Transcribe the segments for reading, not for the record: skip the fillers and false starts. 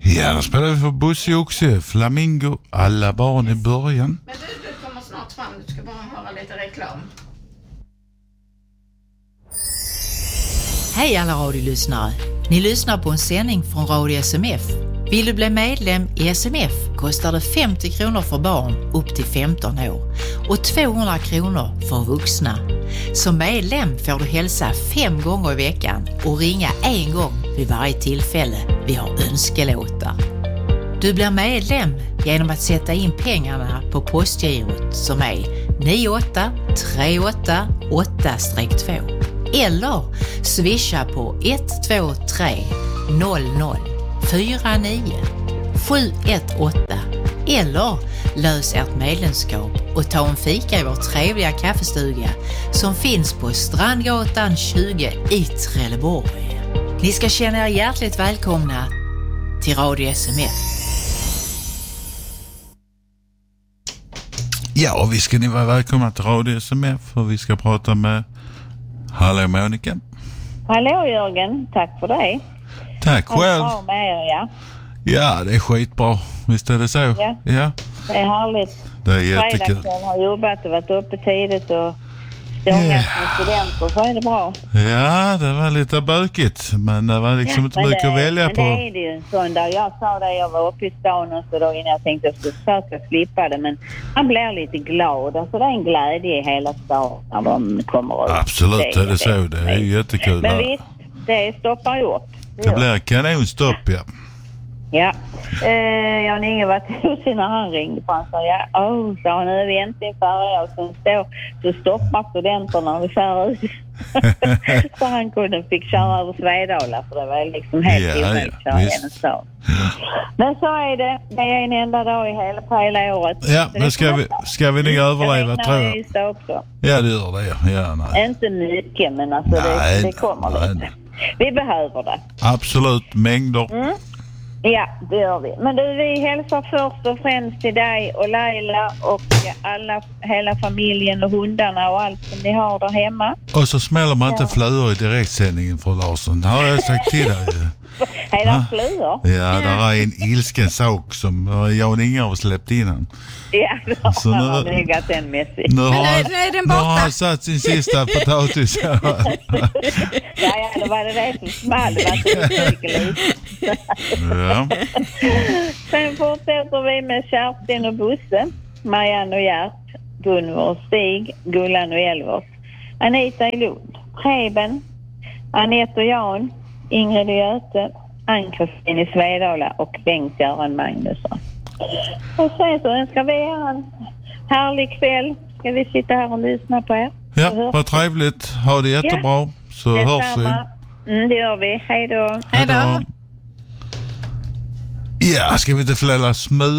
Ja, då spelar vi för Bosse Oxe, Flamingo, alla barn i början. Men du kommer snart fram, du ska bara höra lite reklam. Hej alla radiolyssnare. Ni lyssnar på en sändning från Radio SMF. Vill du bli medlem i SMF kostar det 50 kronor för barn upp till 15 år och 200 kronor för vuxna. Som medlem får du hälsa 5 gånger i veckan och ringa 1 gång vid varje tillfälle vi har önskelåtar. Du blir medlem genom att sätta in pengarna på postgirot som är 98388-2 eller swisha på 123 00 49 718 eller lös ert medlemskap och ta en fika i vår trevliga kaffestuga som finns på Strandgatan 20 i Trelleborg. Ni ska känna er hjärtligt välkomna till Radio SMF. Ja, vi ska ni vara välkomna till Radio SMF för vi ska prata med Hallå Monica. Hallå Jörgen, tack för det. Tack själv. Bra med er, ja. Ja, det är skitbra. Visst är det så? Ja. Det är härligt. Det är jättekul. Fredagskväll har jobbat och varit uppe tidigt och stångat med studenter, så är det bra. Ja, det var lite bökigt, men det var liksom inte mycket att välja på. Men det är det ju en sån där. Jag sa det, jag var uppe i stan och så då innan jag tänkte att jag skulle försöka slippa det, men man blir lite glad. Alltså det är en glädje i hela stan när de kommer ut. Absolut, det är så. Det är jättekul. Men visst, det stoppar ju upp. Det blir kanonstopp, ja. Ja, Jan-Inge var till sig när han ringde på. Han sa, sa han, nu är vi äntligen färdiga och så stoppar studenterna ungefär ut. Så han fick köra över Svedala för det var liksom helt omöjligt att köra genom stan. Men så är det är en enda dag i hela året. Ja, men ska vi nog överleva, tror jag. Också. Ja, det gör det, ja. Nej. Inte mycket, men alltså det kommer lite. Vi behöver det. Absolut, mängder. Mm. Ja, det gör vi. Men du, vi hälsar först och främst till dig och Laila och hela familjen och hundarna och allt som ni har där hemma. Och så smäller man inte flöjor i direktsändningen för Larsson. Det har jag sagt till dig. Är det flöjor? Ja, det är en ilsken sak som Jan-Inge har släppt in han. Ja, han har legat den mässigt. Nu har han satt sin sista potatis. Ja, då var det som small. Det var lite. Ja. Sen fortsätter vi med Kerstin och Bosse, Marianne och Gert, Gunvor och Stig, Gullan och Elvers, Anita i Lund, Preben, Anette och Jan, Ingrid och Göte, Ann-Kristin i Svedala och Bengt-Göran Magnusson. Och sen så önskar vi er en härlig kväll. Ska vi sitta här och lyssna på er? Ja, vad trevligt. Ha det jättebra. Så hörs vi. Det gör vi. Hej då. Hej då. Ja, ska vi inte döda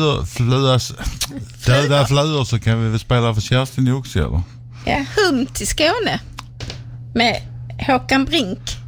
flöjor så kan vi väl spela för Kerstin också, eller? Ja, Hum till Skåne med Håkan Brink.